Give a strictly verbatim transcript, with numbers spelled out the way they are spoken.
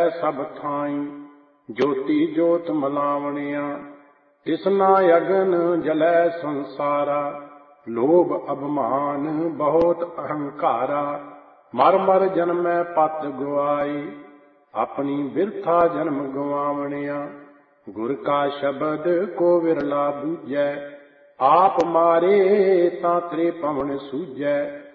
ਸਭ ਥਾਈ, ਜੋਤੀ ਜੋਤ ਮਲਾਵਣਿਆ। ਤਿਸਨਾ ਅਗਨ ਜਲੈ ਸੰਸਾਰਾ, ਲੋਭ ਅਭਿਮਾਨ ਬਹੁਤ ਅਹੰਕਾਰਾ। ਮਰ ਮਰ ਜਨਮੈ ਪਤ ਗੁਆਈ, ਆਪਣੀ ਬਿਰਥਾ ਜਨਮ ਗਵਾਵਣਿਆ। ਗੁਰ ਕਾ ਸ਼ਬਦ ਕੋ ਵਿਰਲਾ ਬੂਝੈ, ਆਪ ਮਾਰੇ ਤਾਂ ਤ੍ਰੇ ਪਵਨ ਸੂਝੈ।